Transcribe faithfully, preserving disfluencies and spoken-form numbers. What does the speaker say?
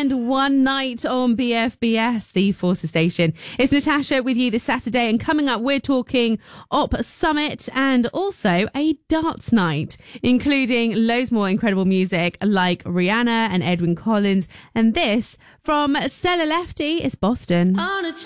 and one night on B F B S, the Forces station. It's Natasha with you this Saturday, and coming up we're talking Op Summit and also a darts night, including loads more incredible music like Rihanna and Edwyn Collins, and this from Stella Lefty is Boston.